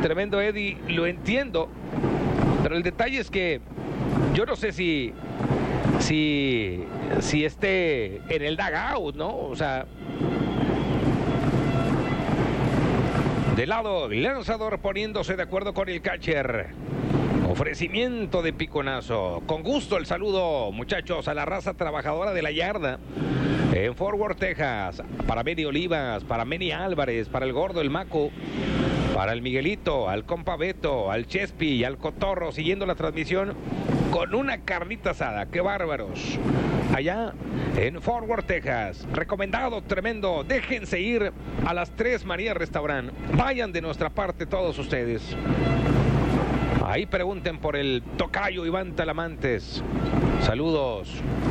Tremendo Eddie, lo entiendo, pero el detalle es que yo no sé si esté en el dugout, ¿no? O sea, de lado, el lanzador poniéndose de acuerdo con el catcher. Ofrecimiento de piconazo. Con gusto el saludo, muchachos, a la raza trabajadora de la yarda en Fort Worth, Texas. Para Benny Olivas, para Manny Álvarez, para el Gordo, el Maco, para el Miguelito, al compa Beto, al Chespi y al Cotorro, siguiendo la transmisión con una carnita asada. ¡Qué bárbaros! Allá en Fort Worth, Texas. Recomendado, tremendo. Déjense ir a las Tres Marías Restaurant. Vayan de nuestra parte todos ustedes. Ahí pregunten por el tocayo Iván Talamantes. Saludos.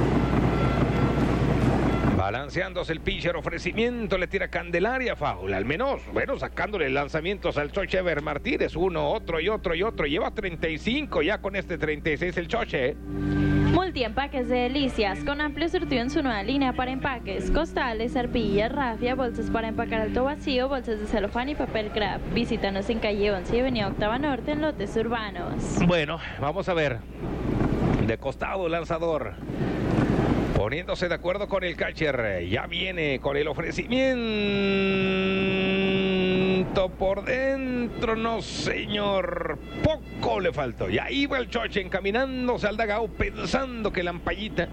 Balanceándose el pitcher, ofrecimiento, le tira Candelaria, foul, al menos, bueno, sacándole lanzamientos al Choche Ever Martínez, uno, otro y otro y otro, lleva 35 ya con este 36 el Choche. Multiempaques de Delicias, con amplio surtido en su nueva línea para empaques, costales, arpillas, rafia, bolsas para empacar alto vacío, bolsas de celofán y papel craft. Visítanos en calle 11 y avenida Octava Norte en lotes urbanos. Bueno, vamos a ver, de costado lanzador, poniéndose de acuerdo con el catcher, ya viene con el ofrecimiento por dentro, no señor, poco le faltó, ya iba el Choche encaminándose al dugout pensando que la ampallita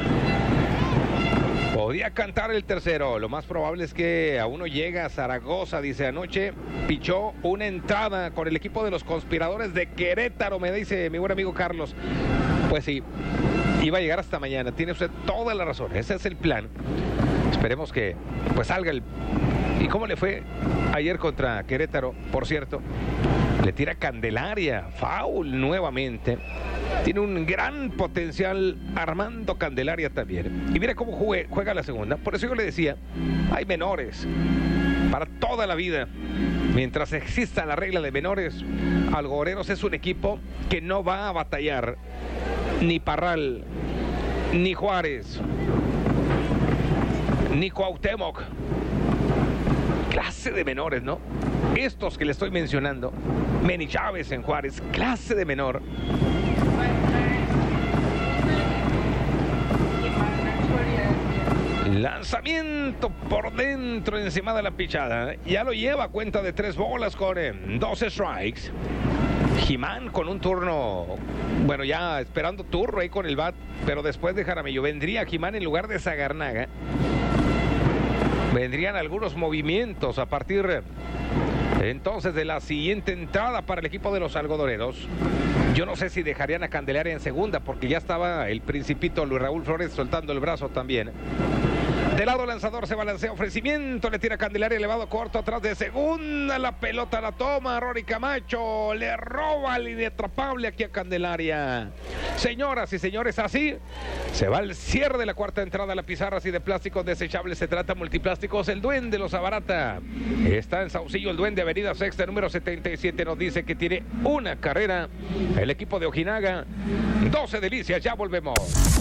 podía cantar el tercero. Lo más probable es que aún no llega a Zaragoza, dice anoche, pichó una entrada con el equipo de los conspiradores de Querétaro, me dice mi buen amigo Carlos. Pues sí, iba a llegar hasta mañana, tiene usted toda la razón, ese es el plan. Esperemos que pues salga el... ¿Y cómo le fue ayer contra Querétaro? Por cierto, le tira Candelaria, foul nuevamente. Tiene un gran potencial Armando Candelaria también. Y mira cómo juega la segunda. Por eso yo le decía, hay menores para toda la vida. Mientras exista la regla de menores, Algoreros es un equipo que no va a batallar. Ni Parral, ni Juárez, ni Cuauhtémoc. Clase de menores, ¿no? Estos que le estoy mencionando, Manny Chávez en Juárez, clase de menor. Lanzamiento por dentro encima de la pichada. Ya lo lleva a cuenta de 3 bolas con 12 strikes. Jimán con un turno, bueno, ya esperando turno ahí con el bat, pero después de Jaramillo vendría Jimán en lugar de Zagarnaga. Vendrían algunos movimientos a partir entonces de la siguiente entrada para el equipo de los algodoneros. Yo no sé si dejarían a Candelaria en segunda porque ya estaba el principito Luis Raúl Flores soltando el brazo también. De lado lanzador se balancea, ofrecimiento, le tira Candelaria elevado corto atrás de segunda, la pelota la toma Rory Camacho, le roba el inatrapable aquí a Candelaria. Señoras y señores, así se va el cierre de la cuarta entrada a la pizarra, así de plásticos desechables se trata, Multiplásticos, el Duende los abarata. Está en Saucillo el Duende, avenida Sexta, número 77, nos dice que tiene una carrera el equipo de Ojinaga. 12 Delicias, ya volvemos.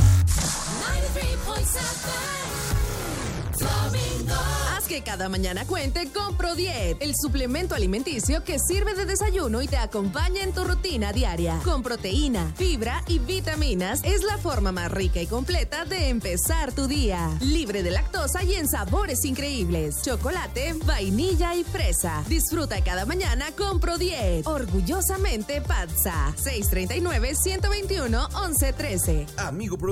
Haz que cada mañana cuente con ProDiet, el suplemento alimenticio que sirve de desayuno y te acompaña en tu rutina diaria. Con proteína, fibra y vitaminas, es la forma más rica y completa de empezar tu día. Libre de lactosa y en sabores increíbles: chocolate, vainilla y fresa. Disfruta cada mañana con ProDiet. Orgullosamente Patsa. 639-121-1113. Amigo